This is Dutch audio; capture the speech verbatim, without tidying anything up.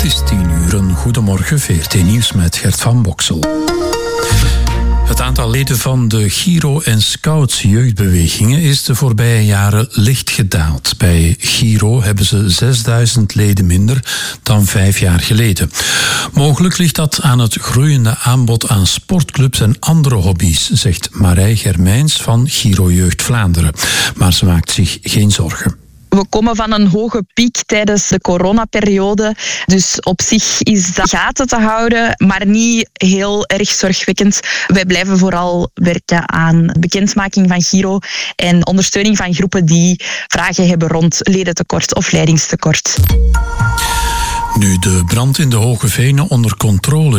is tien uur. Een goedemorgen, V R T Nieuws met Gert van Boksel. Het aantal leden van de Giro en Scouts jeugdbewegingen is de voorbije jaren licht gedaald. Bij Giro hebben ze zesduizend leden minder dan vijf jaar geleden. Mogelijk ligt dat aan het groeiende aanbod aan sportclubs en andere hobby's, zegt Marij Germijns van Giro Jeugd Vlaanderen. Maar ze maakt zich geen zorgen. We komen van een hoge piek tijdens de coronaperiode. Dus op zich is dat gaten te houden, maar niet heel erg zorgwekkend. Wij blijven vooral werken aan bekendmaking van Giro en ondersteuning van groepen die vragen hebben rond ledentekort of leidingstekort. Nu de brand in de Hoge Venen onder controle